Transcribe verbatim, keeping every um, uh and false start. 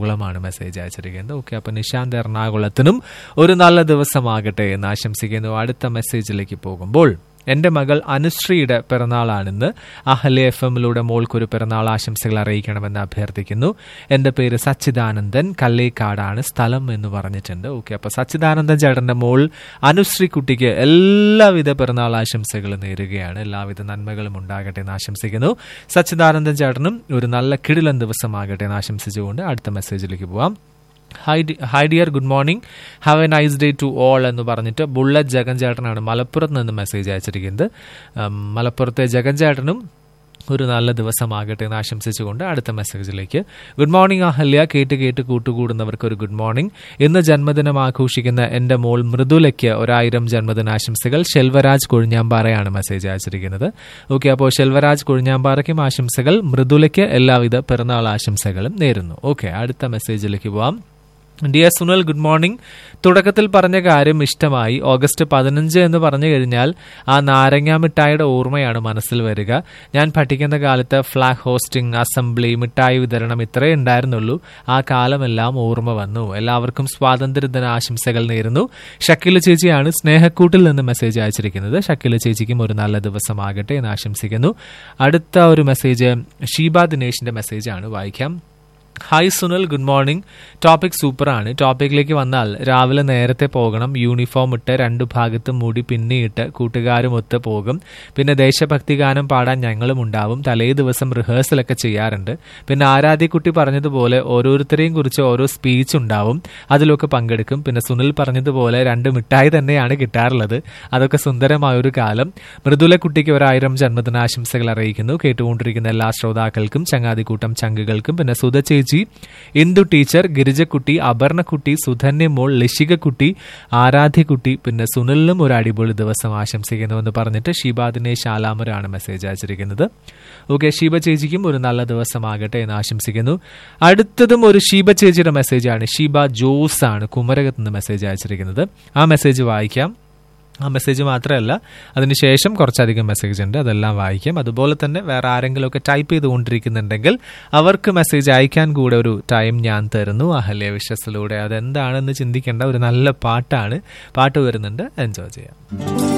എറണാകുളമാണ് message അയച്ചിരിക്കുന്നത്. Okay, അപ്പൊ നിശാന്ത് എറണാകുളത്തിനും ഒരു നല്ല ദിവസമാകട്ടെ എന്ന് ആശംസിക്കുന്നു. അടുത്ത മെസ്സേജിലേക്ക് പോകുമ്പോൾ, എന്റെ മകൾ അനുശ്രീയുടെ പിറന്നാളാണിന്ന്. അഹല്യ എഫ് എമ്മിലൂടെ മോൾക്കൊരു പിറന്നാൾ ആശംസകൾ അറിയിക്കണമെന്ന് അഭ്യർത്ഥിക്കുന്നു. എന്റെ പേര് സച്ചിദാനന്ദൻ, കല്ലേക്കാടാണ് സ്ഥലം എന്ന് പറഞ്ഞിട്ടുണ്ട്. ഓക്കെ, അപ്പൊ സച്ചിദാനന്ദൻ ചേട്ടന്റെ മോൾ അനുശ്രീ കുട്ടിക്ക് എല്ലാവിധ പിറന്നാൾ ആശംസകളും നേരുകയാണ്. എല്ലാവിധ നന്മകളും ഉണ്ടാകട്ടെ എന്ന് ആശംസിക്കുന്നു. സച്ചിദാനന്ദൻ ചേട്ടനും ഒരു നല്ല കിടിലൻ ദിവസമാകട്ടെ എന്ന് ആശംസിച്ചുകൊണ്ട് അടുത്ത മെസ്സേജിലേക്ക് പോവാം. High hi dear, good morning, have A nice day to all എന്ന് പറഞ്ഞിട്ട് ബുള്ളറ്റ് ജഗൻ ചേട്ടനാണ് മലപ്പുറത്ത് നിന്ന് മെസ്സേജ് അയച്ചിരിക്കുന്നത്. മലപ്പുറത്തെ ജഗൻ ചേട്ടനും ഒരു നല്ല ദിവസമാകട്ടെ എന്ന് ആശംസിച്ചുകൊണ്ട് അടുത്ത മെസ്സേജിലേക്ക്. ഗുഡ് മോർണിംഗ് അഹല്യ, കേട്ട് കേട്ട് കൂട്ടുകൂടുന്നവർക്ക് ഒരു ഗുഡ് മോർണിംഗ്. ഇന്ന് ജന്മദിനം ആഘോഷിക്കുന്ന എന്റെ മോൾ മൃദുലയ്ക്ക് ഒരായിരം ജന്മദിനാശംസകൾ. ശെൽവരാജ് കൊഴിഞ്ഞാമ്പാറയാണ് മെസ്സേജ് അയച്ചിരിക്കുന്നത്. ഓക്കെ, അപ്പോൾ ശെൽവരാജ് കൊഴിഞ്ഞാമ്പാറയ്ക്കും ആശംസകൾ, മൃദുലയ്ക്ക് എല്ലാവിധ പിറന്നാൾ ആശംസകളും നേരുന്നു. ഓക്കെ, അടുത്ത മെസ്സേജിലേക്ക് പോവാം. Dear Sunal, good morning. തുടക്കത്തിൽ പറഞ്ഞ കാര്യം ഇഷ്ടമായി. ഓഗസ്റ്റ് പതിനഞ്ച് എന്ന് പറഞ്ഞു കഴിഞ്ഞാൽ ആ നാരങ്ങ മിഠായിയുടെ ഓർമ്മയാണ് മനസ്സിൽ വരിക. ഞാൻ പഠിക്കുന്ന കാലത്ത് ഫ്ലാഗ് ഹോസ്റ്റിംഗ്, അസംബ്ലി, മിഠായി വിതരണം ഇത്രേ ഉണ്ടായിരുന്നുള്ളൂ. ആ കാലമെല്ലാം ഓർമ്മ വന്നു. എല്ലാവർക്കും സ്വാതന്ത്ര്യദിന ആശംസകൾ നേരുന്നു. ഷക്കില ചേച്ചിയാണ് സ്നേഹക്കൂട്ടിൽ നിന്ന് മെസ്സേജ് അയച്ചിരിക്കുന്നത്. ഷക്കില ചേച്ചിക്കും ഒരു നല്ല ദിവസമാകട്ടെ എന്ന് ആശംസിക്കുന്നു. അടുത്ത ഒരു മെസ്സേജ് ഷീബ ദിനേശിന്റെ മെസ്സേജാണ്, വായിക്കാം. Hi Sunil, good morning. Topic സൂപ്പറാണ്. ടോപ്പിക്കിലേക്ക് വന്നാൽ രാവിലെ നേരത്തെ പോകണം. യൂണിഫോം ഇട്ട് രണ്ടു ഭാഗത്തും മൂടി പിന്നിയിട്ട് കൂട്ടുകാരുമൊത്ത് പോകും. പിന്നെ ദേശഭക്തി ഗാനം പാടാൻ ഞങ്ങളും ഉണ്ടാവും. തലേ ദിവസം റിഹേഴ്സലൊക്കെ ചെയ്യാറുണ്ട്. പിന്നെ ആരാധ്യക്കുട്ടി പറഞ്ഞതുപോലെ ഓരോരുത്തരെയും കുറിച്ച് ഓരോ സ്പീച്ച് ഉണ്ടാവും, അതിലൊക്കെ പങ്കെടുക്കും. പിന്നെ സുനിൽ പറഞ്ഞതുപോലെ രണ്ട് മിഠായി തന്നെയാണ് കിട്ടാറുള്ളത്. അതൊക്കെ സുന്ദരമായൊരു കാലം. മൃദുല കുട്ടിക്ക് ഒരായിരം ജന്മദിനാശംസകൾ അറിയിക്കുന്നു. കേട്ടുകൊണ്ടിരിക്കുന്ന എല്ലാ ശ്രോതാക്കൾക്കും, ചങ്ങാതിക്കൂട്ടം ചങ്കുകൾക്കും, പിന്നെ സുധ ചേച്ചി, ഇന്ദു ടീച്ചർ, ഗിരിജക്കുട്ടി, അപർണക്കുട്ടി, സുധന്യ മോൾ, ലഷികക്കുട്ടി, ആരാധ്യക്കുട്ടി, പിന്നെ സുനിലിനും ഒരു അടിപൊളി ദിവസം ആശംസിക്കുന്നു എന്ന് പറഞ്ഞിട്ട് ഷീബ ദിനേശ് ആലാമരാണ് മെസ്സേജ് അയച്ചിരിക്കുന്നത്. ഓക്കെ, ഷീബ ചേച്ചിക്കും ഒരു നല്ല ദിവസമാകട്ടെ എന്ന് ആശംസിക്കുന്നു. അടുത്തതും ഒരു ഷീബ ചേച്ചിയുടെ മെസ്സേജാണ്. ഷീബ ജോസ് ആണ് കുമരകത്ത് നിന്ന് മെസ്സേജ് അയച്ചിരിക്കുന്നത്. ആ മെസ്സേജ് വായിക്കാം. ആ മെസ്സേജ് മാത്രമല്ല, അതിനുശേഷം കുറച്ചധികം മെസ്സേജ് ഉണ്ട്, അതെല്ലാം വായിക്കാം. അതുപോലെ തന്നെ വേറെ ആരെങ്കിലുമൊക്കെ ടൈപ്പ് ചെയ്തുകൊണ്ടിരിക്കുന്നുണ്ടെങ്കിൽ അവർക്ക് മെസ്സേജ് അയക്കാൻ കൂടെ ഒരു ടൈം ഞാൻ തരുന്നു അഹല്യ വിഷസിലൂടെ. അതെന്താണെന്ന് ചിന്തിക്കേണ്ട, ഒരു നല്ല പാട്ടാണ്. പാട്ട് വരുന്നുണ്ട്, എൻജോയ് ചെയ്യാം.